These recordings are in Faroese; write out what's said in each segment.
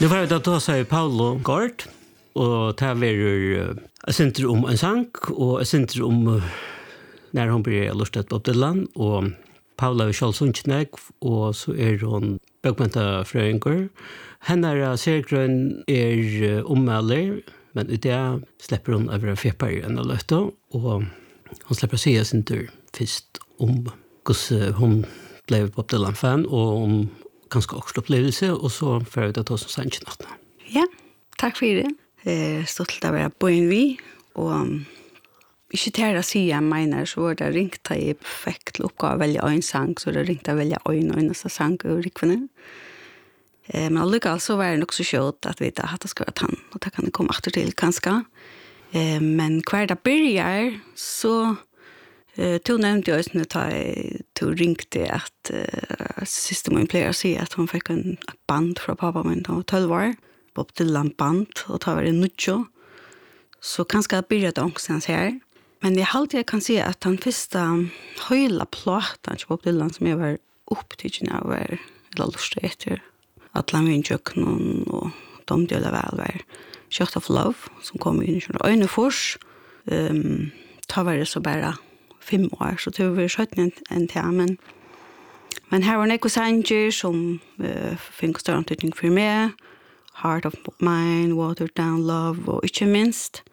Nu var det då så Paolo Gort och det var ett center om en sang och ett center om när hon blir lustat på Dylan och Paula Scholzunchnek och så hon bokmentafröingur. Hennar sergrön ommäler men det släpper hon över feppar en löfte och hon släpper säga sin tur först om hur hon blev på Dylan-fan och om ganska också upplevelse och så för att ta som sannsnatten. Ja, tack för det. Stolt att vara på en vi och ikke til å si jeg mener, så var det ringt jeg perfekt til oppgave å velge en sang, så det ringt jeg å velge en eneste sang og rikvene. Men allikevel så var det nok så kjøtt at vi ikke hadde skrevet han, og det kan det komme etter til kanskje. Men hver dag begynner, så to nevnte jeg også når jeg ringte at siste min pleier å si at hun fikk en band fra pappa min, da var 12 år, Bob Dylan band, og da var det nødjo. Så kanskje jeg begynte ångstens her. Men jeg kan si at den første høyla platan til Bob Dylan som jeg var opptidgen av var lustig etter at la min kjøkken og de deler vel var Shot of Love som kom inn i øyne fors. Da var det så bare 5 år, så det var 17 enn til. Men her var Neko Sanger som fikk større antydning for meg. Heart of Mine, Watered Down Love og ikke minst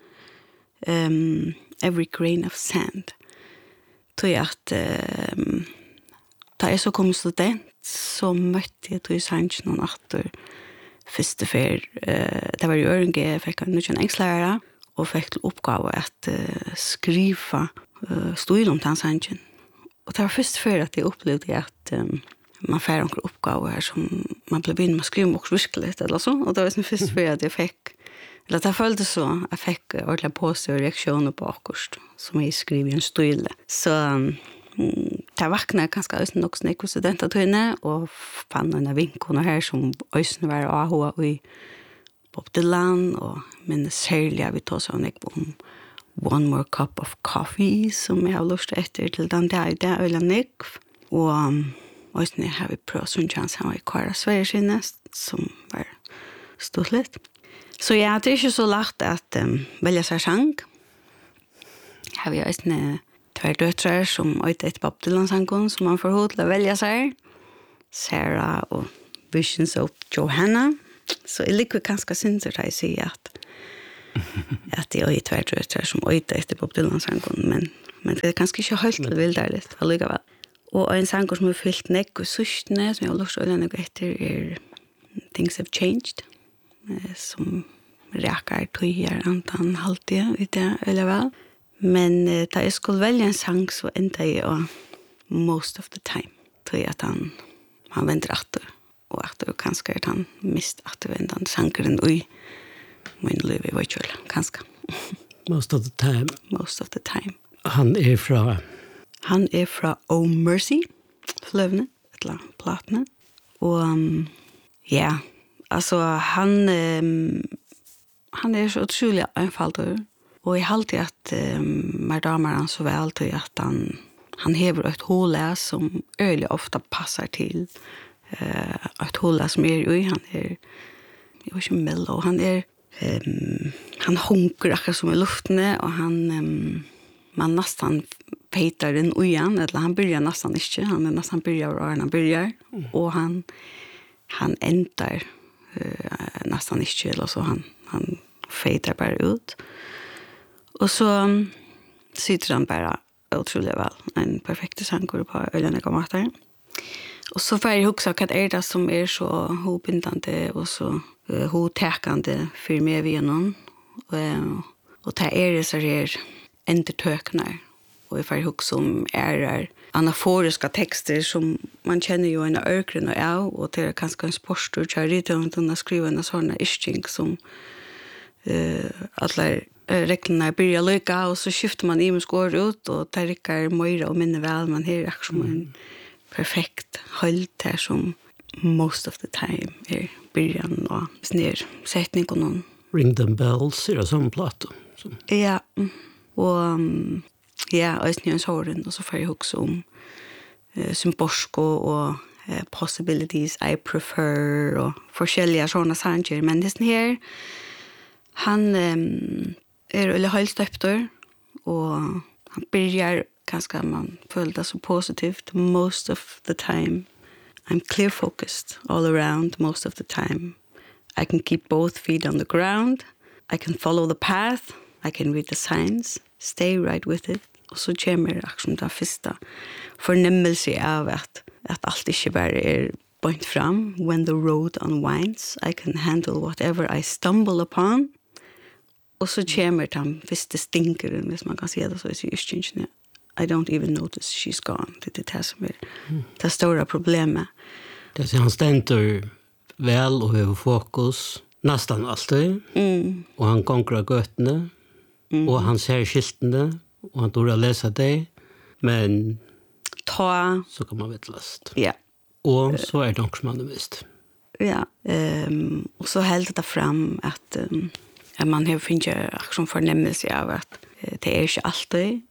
Every Grain of Sand. Tog at da jeg så kom student, så møtte jeg til Sanger noen atter første fer. Det var i Ørenge, jeg fikk en nødvendig engstlærer, og fikk til oppgave at skrive stil om den Sanger. Og det var første fer at jeg opplevde at man får noen oppgaver her som man ble begynner med å skrive også virkelig, eller så. Og det var den første fer at jeg fikk eller det føltes så, jeg fikk ordentlig påstå og reaksjoner på akkurat, som jeg skriver i en style. Så det vakna ganske også nok snakk hos studentetøyene, og fann en av vinkene her som også var AHA i Bob Dylan, og minnes særlig vi tog sånn om One More Cup of Coffee, som jeg har lyst etter til den der øyne nikk. Og også har vi prøvd sånn chans, han var i Kara Sverige sinne, som var stort litt. Så ja, det ikke så lagt at velge seg sang. Har vi også 2 døtre som øyde etter Bob Dylan-sangen, som man får hod til å velge seg. Sarah og Visions of Johanna. Så jeg liker ganske sinter da jeg sier at det er 2 døtre som øyde etter Bob Dylan-sangen, men det er ganske ikke helt til vildt litt, allikevel. Og en sang som er fyllt nekk og sørstene, som jeg har lyst til å øyne nekk etter, Things Have Changed. Som räkar tøyer antan halvtid i det, eller vel. Men da jeg skulle velge en sang, så endte jeg Most of the Time. Tøy at han venter atter, og atter kanskje at han mist atter vendan sangeren i min liv i Vajkjøl, kanskje. Most of the Time. Most of the Time. Han fra? Han fra Oh Mercy, fløvene, eller platene. Og ja, alltså han så utrolig enfaldig, og jeg halte at meg damer han så vel til at han hever et håle som øyelig ofte passer til et håle som i, han jeg vet ikke mellow, han hunker akkurat som i luftene, og man nesten peter den ujan, eller han börjar nesten ikke, han nesten börjar og han börjar, og han endar nästan inte eller så han fejdar bara ut. Och så sitter han bara otroligt väl. En perfekt sångare på ölen och matar. Och så får jag huxa vad är det som är så hopbindande och så hotäkande för mig vid någon. Och det är det så här entertöknar. Och jag får huxa om anaforiska texter som man känner ju en örkren och det är ganska en sportstur att skriva en sån isching som alla reglerna börjar lycka och så skiftar man i med skår ut och det rickar möjra och minne väl man här som en perfekt höll där som most of the time är början och snär sättning och någon Ring them bells är det som platta. Ja, och ja, och snön såren och så får jag också om Symborsko och Possibilities I Prefer och forskjelliga sådana sanger. Men det här, han eller helt stöptor och han börjar ganska man följer det så positivt most of the time. I'm clear focused all around most of the time. I can keep both feet on the ground. I can follow the path. I can read the signs. Stay right with it. Och så kommer aktion den första förnemmelse av att allt inte bara point fram. When the road unwinds, I can handle whatever I stumble upon. Och så kommer den första stinkeren, hvis man kan säga det så i syskingen. I don't even notice she's gone. Det är som är det stora problemet. Det är han ständer väl och har fokus nästan alltid. Och han konkurrerar göttene. Och han ser skiltene. Och han tror att läsa det. Men så kan man vittlast. Ja. Och så är det också man visst. Ja. Och så hällde det fram att man har finnit som förnämmelse av att det är inte alltid.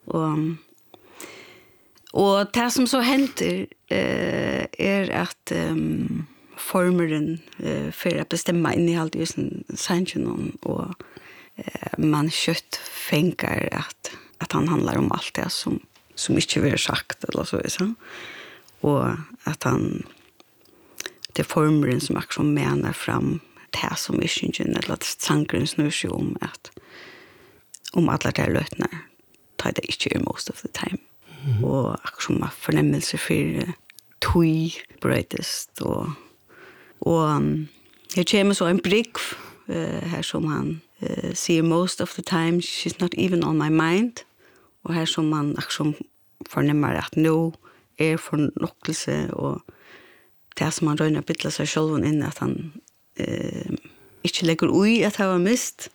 Och det som så händer är att formeren för att bestämma innehållet i sangen och man kött fänkar att han handlar om allt det som inte vill sagt eller så. Och att han det formeren som också menar fram det som är inte eller att sangen snur sig om alla de här lötnar tar det inte most of the time. Och som har förnämmelse för tui brightest och här kommer så en brick här som han säger most of the time she's not even on my mind och här som man som förnämmer att no är förnockelse och det som man röjnar bittla sig själv in att han inte lägger ui att han har mist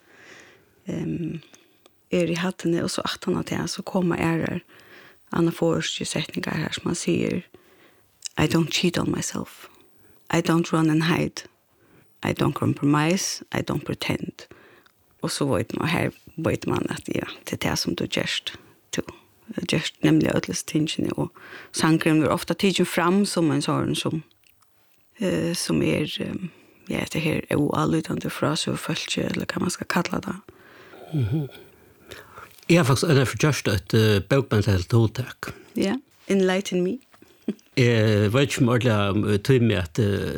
i hattene och så att han att så kommer Anna Forrest sättningar här som man säger I don't cheat on myself. I don't run and hide. I don't compromise. I don't pretend. Och så vet man att ja, det är det som du gärst till. Gärst nämligen ödles tingen och sangren var ofta tiden fram som en sån som är ja, det här är oallydande fras och följe eller kan man ska kalla det. Jag har faktiskt en förstått ett bokmentalt toltak. Ja, enlighten me. Jag vet inte om ordentligt tog med att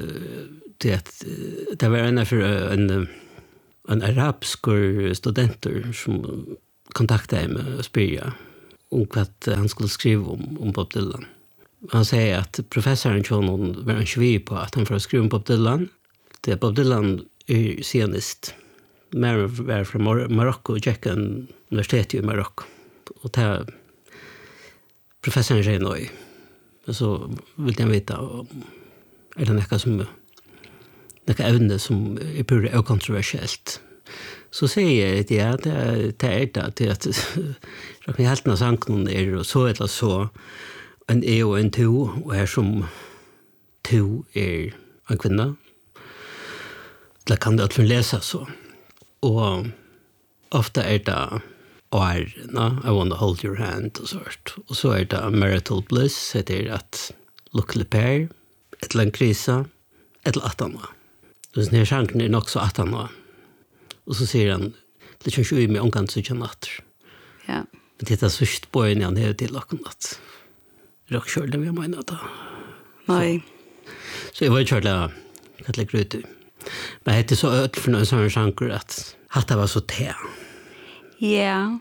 det var en arabisk studenter som kontaktade mig och spyrde om att han skulle skriva om Bob Dylan. Han säger att professorn John var en svi på att han får skriva om Bob Dylan. Det är Bob Dylan är sionist. Mer var från Marokko och gick en universitet i Marokko. Och det professorn säger nöj. Så vill jag veta är det något som något ämne som är pura okontroversiellt. Så säger jag att ja, det är det att jag kan helt nå sanken är och så eller så en e och en to och här som to är en kvinna. Det kan det läsa så. Och ofta är det I want to hold your hand och sånt. Och så är det marital bliss, det är att lycklig pair, ett lång krisa, ett attanva. Och den här chanken är också attanva. Och så säger han, det känns ju med omgång så natter. Ja. Men det är sist på en han är till och natt. Rockskölden vi menar då. Nej. Så jag var ju körla katlik rutu. Men det är så öd för någon sån chanker att det var så te. Ja.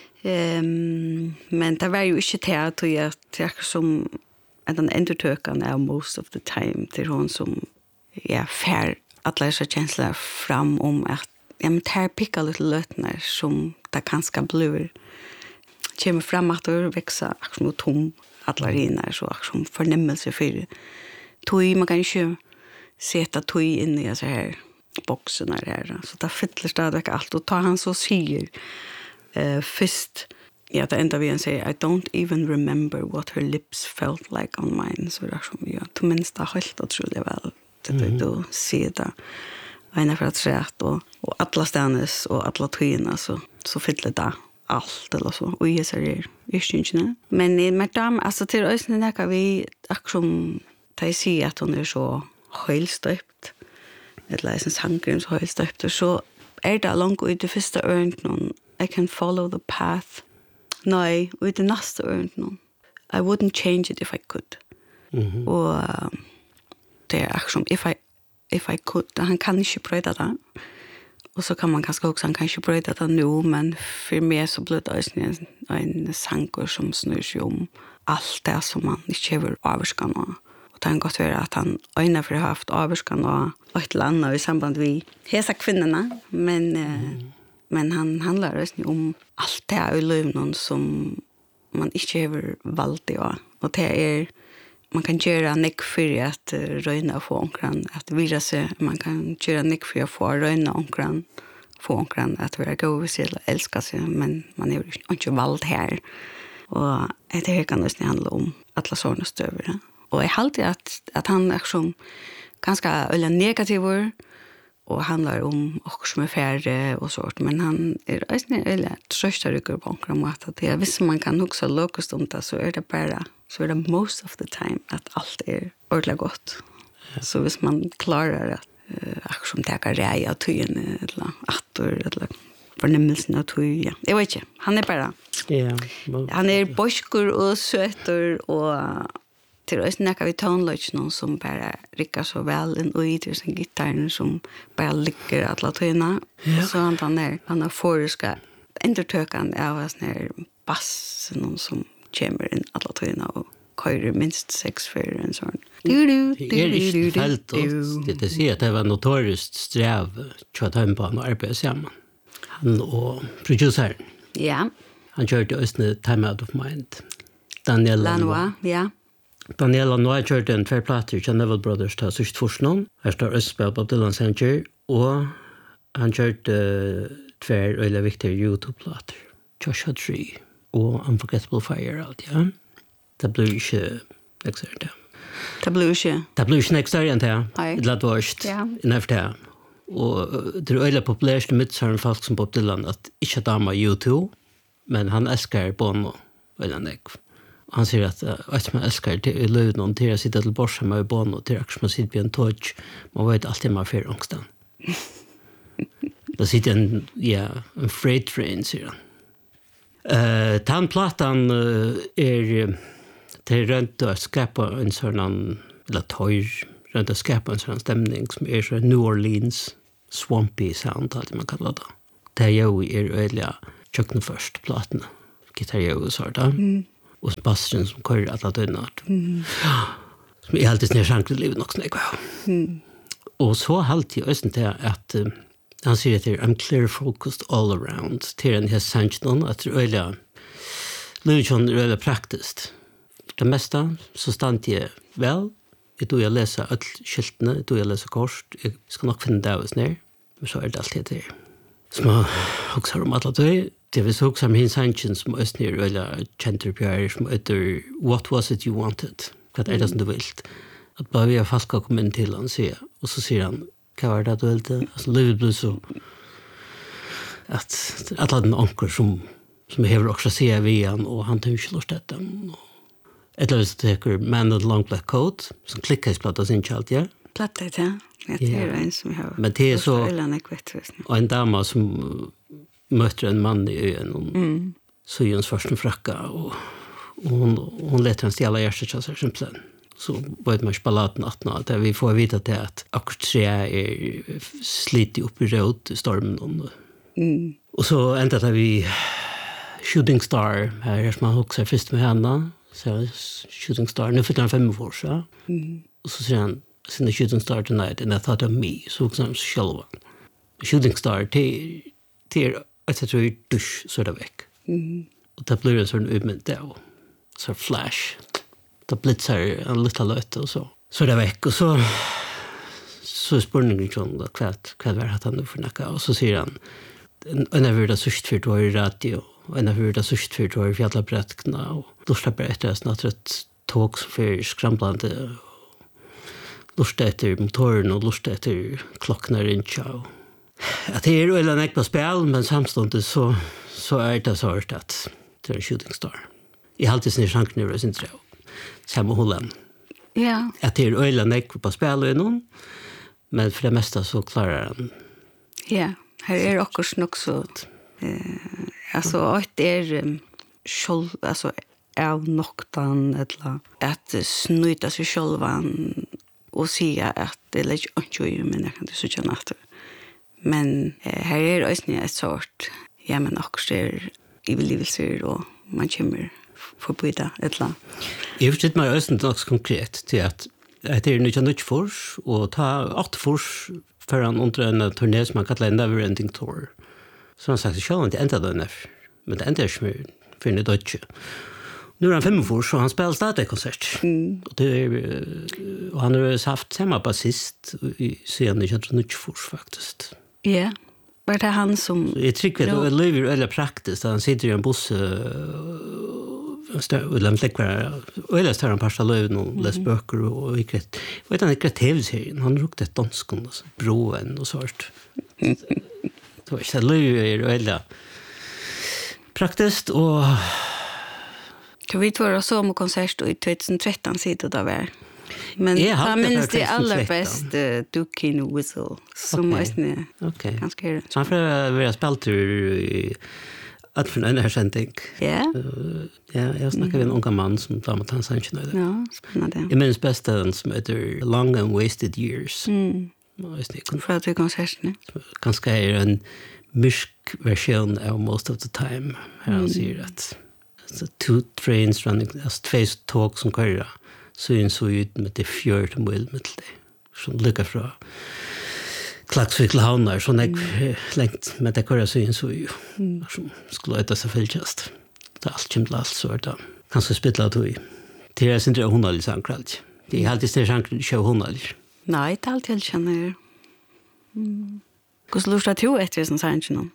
Men det var ju inte te att jag som en endertökande av most of the time till hon som fär alla dessa känslor fram om att men tar picka lite lötnar som det kanske blir kommer fram att det växa som tom alla rinar så som förnämmelse för tog man kan ju sätta tog in i så här boxen här så där fyller stadigt allt och tar han så säger först ja det enda vi än säger I don't even remember what her lips felt like on mine så där som jag till minsta helt otroligt väl det då se det en för att säga och alla stannes och alla tygna så fyller det allt eller så och jag säger inte men madam alltså till oss när vi aktion ta jeg sier at hun så høylstøypt, eller jeg synes sangren så høylstøypt, og så det langt ut i første øynt noen, I can follow the path. Nei, ut i neste øynt noen. I wouldn't change it if I could. Og det akkurat som if I could, han kan ikke prøyde det. Og så kan man kanskje også, han kan ikke prøyde det nå, men for meg så ble det en sanger som snur seg om alt det som man ikke har avvarsket nå. Og det kan godt være at han øyne for å ha haft avvarsket nå og et eller annet i samband med hese kvinnerne, men han handler også om alt det i livet som man ikke har valgt i. Og det man kan göra nick för att röna få onkran att vira sig, man kan göra nick för att få röna onkran få onkran att vara gå och sig älska sig, men man är inte vald här. Och det här kan det handla om alla sådana stöver. Och jag hade att han är som ganska negativ och handlar om också som är färre och sånt, men han är trösta rycker på onkran mat att det visst man kan också lokast om det, så det bara så det most of the time att allt ordentligt gott. Så hvis man klarar att som täcka räja tygen eller attor eller förnimmelsen av tyg. Jag vet inte. Han bara han boskor och söter och till oss näka vi tonlodge någon som bara rickar så väl en och i sin gitarren som bara ligger alla tyna. Så han har forska undertökande av sån här bass någon som kommer in alla tyna och körer minst 6 för en sån. Det är inte helt det ser att det var notoriskt sträv att han på en arbete samman. Han och produceren. Ja. Han körde östne Time Out of Mind. Daniel Lanois, ja. Daniel Lanois körde en tvärplattor till Neville Brothers till sist forskning. Här står Östspel på Dylan Sanger och han körde tvär eller viktiga YouTube-plattor. Joshua Tree och Unforgettable Fire allt, ja. Det blir inte exakt det. Det blir inte exakt det. Det lät värst. Efter det. Och det är väldigt populärt i mitt folk som Bob Dylan att inte dama YouTube, men han älskar Bono eller nek. Han säger att man älskar det i lönen till att sitta till borsa med Bono till att man sitter på en touch. Man vet alltid man får ångstan. Då sitter en freight train, säger han. Tandplatan det rönt att skapa en sån eller rönt att skapa en sån stämning som så New Orleans swampy sound alltid man kallar det. Det är ju öliga kökna först plattan. Gitarr och så där. Och bassen som kör alla dönnat. Som är alltid när sjankligt livet också när och så halt jag östen till att han säger att I'm clear focused all around. Till en här sanchnon att det öliga Lujon öliga praktiskt. Det mesta så stand jag väl. Jag läser all skyltene, jag läser kort. Jag ska nog finna det hos ner. Men så det alltid det. Som jag också har alla det. Det vill så också min sanchen som östner öliga centerpjär som heter What Was It You Wanted? Vad det som du vill. Att bara vi har falska komma in till han säger. Och så säger han, vad var det du ville? Alltså livet blir så att alla den anker som behöver också se vi han och han tar ju lust att den. Eller så tycker Man in the Long Black Coat som klickar i plattan sin chalt, ja? Plattan, ja. Det är en som jag har. Men det är så och en dama som möter en man i en så är hans första fracka och hon lät han stjäla hjärtat så som plan. Så var det man spalat natten att vi får veta att akkurat tre är slitit upp i rot stormen och så ända där vi Shooting Star här som man också först med henne så Shooting Star nu för 5 år så. Och så säger han sin Shooting Star tonight and I thought of me så som själva. Shooting Star till att jag tror dusch så där väck. Och det blir en sån övment där. Så flash. Det blitzar en liten löt och så. Så det väck och så spurningen liksom vad var han nu för nacka och så säger han en av det sist för då i radio och en av det sist för då i fjällabrätkna och lusta berättas natt tåg för skramblande lusta efter motorn och lusta efter klockorna rincha. Att det är väl en äkta spel men samtidigt så är det så att det är Shooting Star. I alltid sin chans nu är sin tro. Samma Holland. Ja. Att det är öjla näck på spel och någon. Men för det mesta så klarar han. Ja, här är också också alltså att det är själv alltså av noktan eller att snuta sig självan och säga att det lägger inte ju men jag kan inte så känna att men här är också ett sort ja men också är ivlivelser och man kommer förbyta eller jag vet mig östen också konkret till att det är inte något fors och ta 8 fors för en under en turné som man kallar Never Ending Tour. Så han sagt själv inte ända den men det ändrar sig för en deutsche. Nu är han 5 år så han spelar stadig konsert. Och det och han har haft samma basist i scenen i 20 år faktiskt. Ja. Var det han som jag tycker det lever eller praktiskt han sitter i en buss och lämnar läckra eller står han passa löv och läs böcker och vilket vet han inte tv-serien han rukte ett danskon och broen och sånt. Så jag lever eller praktiskt och kan vi två så om konsert i 2013 sitter det där. Men jag minns det allra bäst Dukin Whistle som måste okej. Ganska. Så han får vara speltur i att för en här sändning. Ja. Ja, jag snackar med en ung man som tar med hans sanchen där. Ja, spännande. Jag minns bäst den som heter Long and Wasted Years. För att vi konserten. Ganska är en mysk version av Most of the Time. Här han säger att så 2 trains running, alltså 2 tåg som köra. Så ut med det 14 mil med det. Som lycka från Klaxvik till Havnar. Så längt med det köra så ju. Som skulle äta sig fylltjast. Det är allt kymd allt så är det. Kanske spittla tog i. Det är inte hundal i sankralt. Det är alltid större sankral kör hundal. Nej, det är alltid jag känner. Hur lustar du efter som sankralt?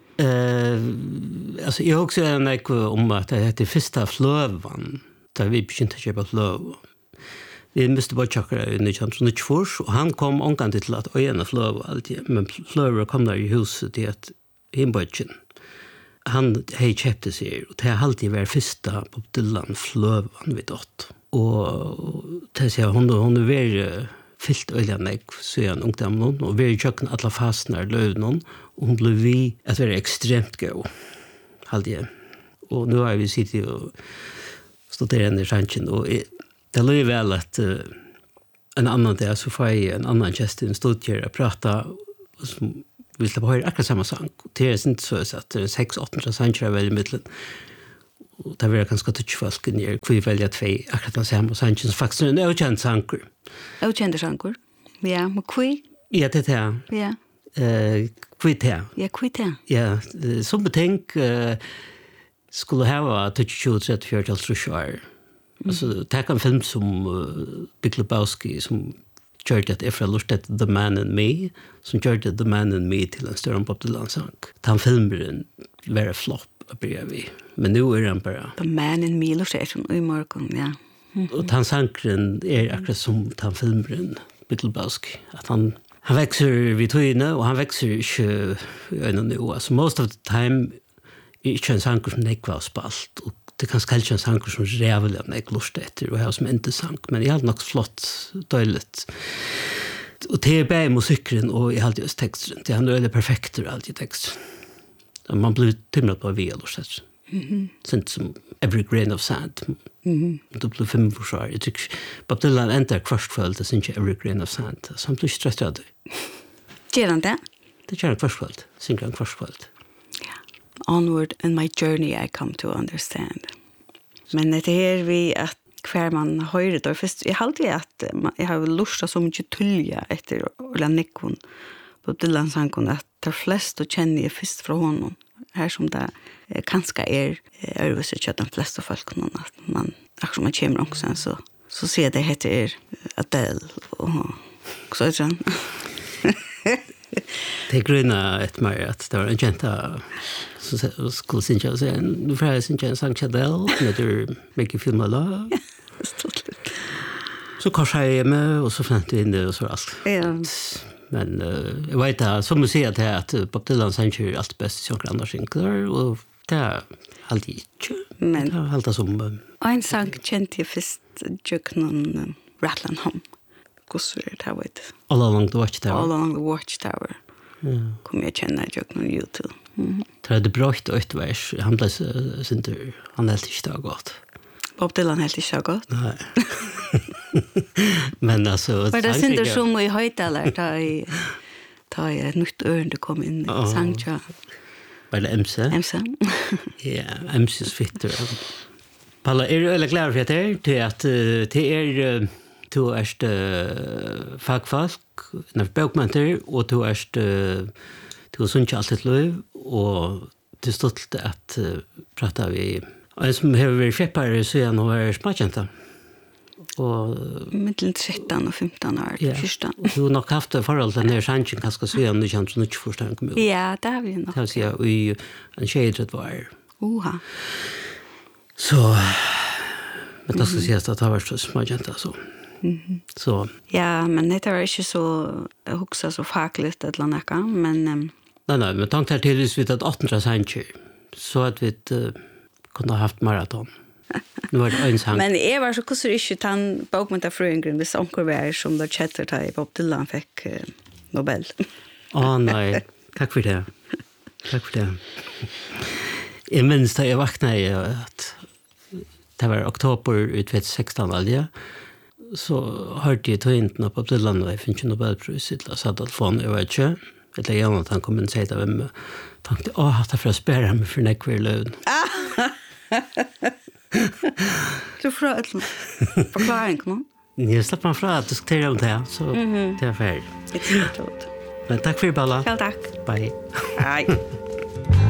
Alltså jag också är en om att det heter första flövan där vi begynte att köpa flöv. Vi måste bara checka i 1924 och han kom omgående till att öjna flöv alltid. Men flöv kom där i huset till att inbötchen. Han hej köpte sig och det har alltid varit första på Dylan flövan vid åt. Och det säger hon är väldigt fyllt öljande så är han ungdom och vi kökna alla fastnar lövnon och hon blev vi att vara extremt god alltid. Och nu har vi sitter och studerar i ranchen och det lär väl att en annan där så får jag en annan gäst i en studier att prata som vi släpper höra akkurat samma sång. Det är inte så att det är 6-8 sånger väldigt mycket. Och det var ganska touchfast ner. Vi väljer 2 akkurat den samma sånger som faktiskt är en okänd sånger. Okänd sånger? Ja, men kvi? Ja, det är det. Ja. Kvitt här. Ja, kvitt här. Ja, som betänk skulle ha 22-34 år. Alltså, det en film som Big Lebowski som gjorde att efter lustet The Man and Me som gjorde The Man and Me till en större Bob Dylan-sång. Den filmen var flopp att börja vid. Men nu är den bara... The Man and Me lustet som i morgon, ja. Och den sången är akkurat som den filmen Big Lebowski. Att han växer vid tøyene, og han växer inte nu. Alltså, most of the time är inte en sång som det var spalt. Och det kan kanske en sång som rävlig av mig lust efter och har som inte sång. Men jag har nog flott, dåligt. Och det är bara musiken och jag har alltid texten. Det är väldigt perfekt och alltid texten. Man blir timrat på vel och så. Sånt som Every Grain of Sand. Det blir 5 år. Jag tycker Bob Dylan ändrar kvarskvöld det syns Every Grain of Sand. Så han blir stressad. Gör han det? Det gör han kvarskvöld. Synger han kvarskvöld. Onward in my journey I come to understand. Men det är vi att kvar man hör det. Först jag alltid att jag har lust så mycket tulja efter Ola Nickon på Dylan sången att de flesta känner jag först från honom. Här som det kanske är översatt att de flesta folk någon att man också man kommer också så ser det heter Adele och så är det. Det gröna ett mer att det var en jenta så skulle synja så nu får jag synja en sång Adele med det Make You Feel My Love. Så korsade jag med och så fann jag in det och så allt. Ja. Men jag vet att som du säger att Bob Dylan synger allt bäst som andra synger och det är alltid inte. Men det är alltid som... En sång kände jag först jag någon Rattling Home. Kusser det vet. All Along the Watchtower. All Along the Watchtower. Kom jag känna jag på YouTube. Det hade brått ett vers. Han blev inte han helt inte så gott. Bob Dylan helt inte så gott. Nej. Men alltså var det inte som i höjtalar ta ett nytt örn kom in i Sancha. Var det MC? Ja, MC's fitter. Palla, är du eller klar för det du är fagfolk när bokmenter och du är sånt alltid löv och det stolt att prata vi en som har varit skeppare så han har smakjenta och mellan 13 och 15 år första. Du har nog haft det förhåll den här chansen kanske så han det känns inte förstånd kom. Ja, det har vi nog. Det ser vi en shade var. Oha. Så men det ska sägas att det har varit så smakjenta så. Så. Ja, men det var inte så huxa så fakligt eller något, men nej, men tanken till vi att 18 centimeter så att vi kunde ha haft maraton. Nu var det en sang. Men jag var så kusser inte han bokmenta fröngren det onkel var som där chatter till Bob Dylan fick Nobel. Nej. Tack för det. Tack för det. Jag minns att jag vaknade att det var oktober 2016 alltså. Så hørte jeg tøyntene på Dylan, og jeg finner ikke Nobelpris, jeg satt telefonen, jeg vet ikke. Jeg legger gjerne at han kom og sier til hvem, og tenkte, det er for å spørre ham for nekver løn. Du får forklaring, kom Jeg slipper meg fra at diskutere om det, så det er ferdig. Det er Men takk for det, Balla. Ja, takk. Bye. Hei.